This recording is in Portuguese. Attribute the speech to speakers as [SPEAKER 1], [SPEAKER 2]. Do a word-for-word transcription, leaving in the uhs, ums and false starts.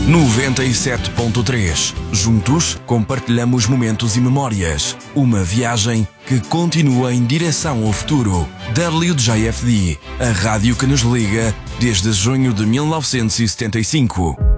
[SPEAKER 1] noventa e sete ponto três. Juntos compartilhamos momentos e memórias. Uma viagem que continua em direção ao futuro. W J F D, a rádio que nos liga desde junho de mil novecentos e setenta e cinco.